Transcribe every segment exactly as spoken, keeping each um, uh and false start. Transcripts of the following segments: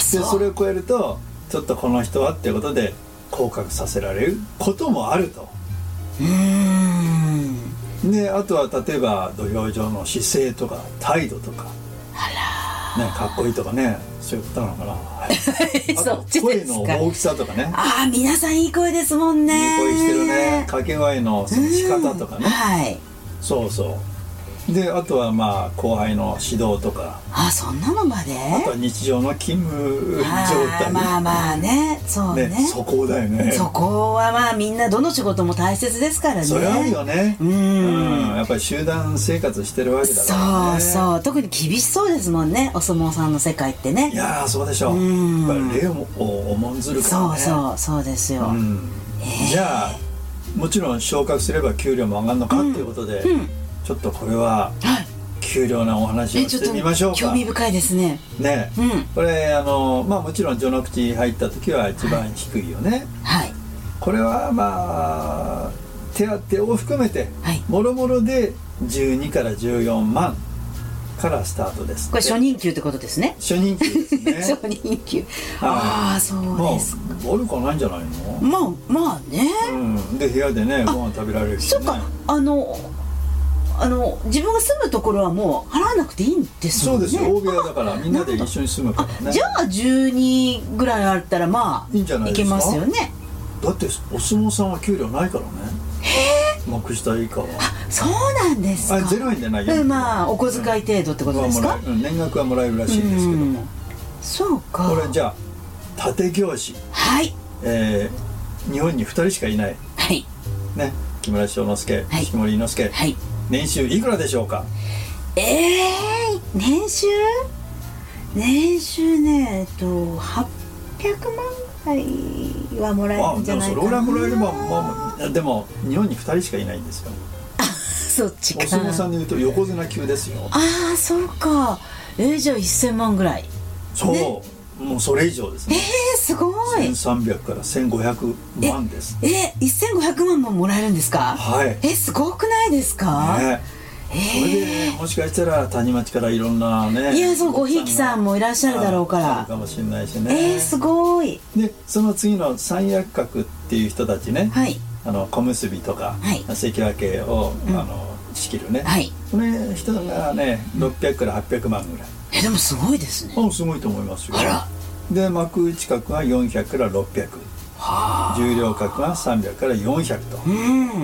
でそれを超えるとちょっとこの人はっていうことで降格させられることもあると。 うーんであとは例えば土俵上の姿勢とか態度とか、 あらね、かっこいいとかね、そういうことなのかな。あそとっち声ですか。 の大きさとかね、 ああ皆さんいい声ですもんね。 いい声してるね、掛け声のその仕方とかね、 はい。 そうそう。であとはまあ後輩の指導とか、 あそんなのまで。 あとは日常の勤務状態、 まあまあね、そうね、 ね、そこだよね。 そこはまあみんなどの仕事も大切ですからね。 それあるよね。 うん、 うん、やっぱり集団生活してるわけだからね。 そうそう特に厳しそうですもんね、お相撲さんの世界ってね。 いやーそうでしょう、 うんやっぱり礼を重んずるからね。 そうそうそうですよ、 うん、じゃあもちろん昇格すれば給料も上がるのかっていうことで、 うんうん、 ちょっとこれははい給料なお話をしてみましょうか。 興味深いですね。 ね、 うん、 これあのまあもちろん序の口入った時は一番低いよね。 はい。 これはまあ手当を含めて、 はい、 もろもろでじゅうにからじゅうよんまんからスタートです。 これ初任給ってことですね。 初任給ですね。 初任給。ああそうですか。 まあ悪くはないんじゃないの。 まあまあね、 うん、で部屋でねご飯食べられるしね。 そうか、あのあの自分が住むところはもう払わなくていいんですもんね。 そうですよ、大部屋だからみんなで一緒に住むからね。 じゃあじゅうにぐらいあったらまあいいんじゃないですか。 いけますよね。 だってお相撲さんは給料ないからね。へえ。幕下以下は。 そうなんですか。 あ、ゼロえんでないよ。 うん、まあお小遣い程度ってことですか。 うん、年額はもらえるらしいんですけども。 そうか。 これじゃあ立行司、 はい、 えー、日本にふたりしかいない、 はいね、木村庄之助、 はい、 式守伊之助、はい、年収いくらでしょうか。 えー、年収年収ね、えっとはっぴゃくまんぐらいはもらえるんじゃないかな。 あ、でもそれぐらいもらえれば、まあ、でも日本にふたりしかいないんですよ。 そっちか。 お相撲さんでいうと横綱級ですよ。 ああそうか。えー、じゃあせんまんぐらい。 そう、 ね、 もうそれ以上ですね。 えー、すごい。 せんさんびゃくからせんごひゃくまんです。 ええ、せんごひゃくまんももらえるんですか。 はい。 え、すごくないですか。 ね、えー、それでもしかしたら谷町からいろんなね、 いや、そう、ごひいきさんもいらっしゃるだろうから。 かもしれないしね。 えー、すごい。 でその次の三役格っていう人たちね、はい、あの小結とか、はい、関脇を、うん、あの仕切るね、はい、この人がねろっぴゃくからはっぴゃくまんぐらい。 え、でもすごいですね。 あ、すごいと思いますよ。あら。で幕内格がよんひゃくからろっぴゃく、はあ、重量格がさんびゃくからよんひゃくと、うん、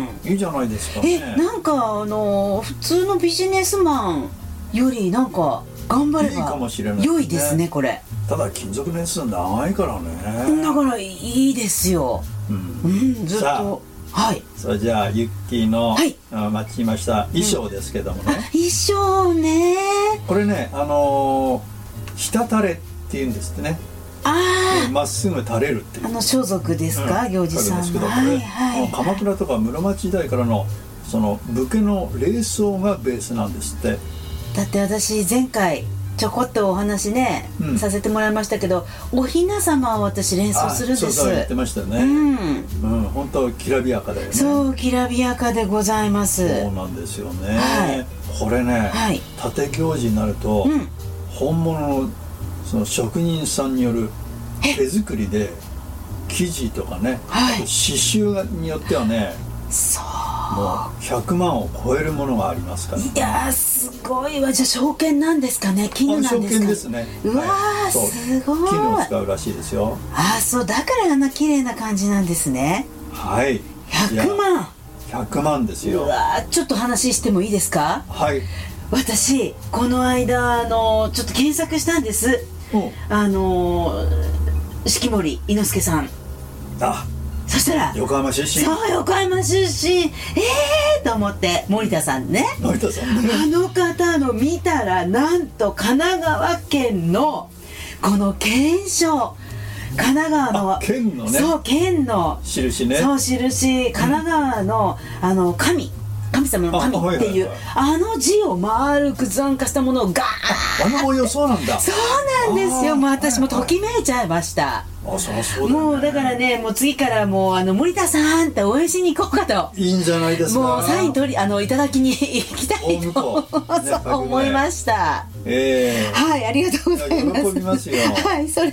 いいじゃないですかね。 え、なんかあの普通のビジネスマンよりなんか頑張ればいいかもしれない、ね、良いですねこれ。 ただ勤続年数長いからね。 だからいいですよ、うんうん、ずっと。はい。 それじゃあユッキーの、はい、待ちました衣装ですけどもね、うん、 衣装ね、 これね、あのー、ひたれっていうんですってね。 ああ、 まっすぐ垂れるっていう、 あの装束ですか、うん、行司さんの。 はいはい、鎌倉とか室町時代からのその武家の礼装がベースなんですって。 だって私前回ちょこっとお話ね、うん、させてもらいましたけど、おひな様を私連想するんです。 そうそう言ってましたよね。うん、うん、本当きらびやかだよね。 そう、きらびやかでございます。 そうなんですよね、はい、これね、はい、立行司になると、うん、本物のその職人さんによる手作りで生地とかね、はい、刺繍によってはね、そうもうひゃくまんを超えるものがありますから、ね、 いやーすごいわ。じゃあ証券なんですかね、絹なんですか。 証券ですね。 うわー、はい、すごい。 絹を使うらしいですよ。 ああ、そうだからあんな綺麗な感じなんですね。 はい。 ひゃくまん。 ひゃくまんですよ。 うわー、ちょっと話してもいいですか。 はい。 私この間あのちょっと検索したんです。あの式守伊之助さん。 あ、 そしたら横浜出身。 そう、横浜出身。ええーと思って、森田さんね、 森田さんね、 あの方の見たらなんと神奈川県のこの県章、神奈川の県のね、 そう県の印ね、 そう印、神奈川の、うん、あの神神様の神っていう あ,、はいはいはい、あの字を丸く図案化したものをガーッ、 あの模様そうなんだ。 そうなんですよ。もう私もときめいちゃいました。 あ、そうそうだね、 もうだからね、もう次からもうあの森田さんって応援しに行こうかと。 いいんじゃないですか。 もうサイン取りあのいただきに行きたいと、ね、そう思いました。 えー、 はい、ありがとうございます。 喜びますよ。 はい、それ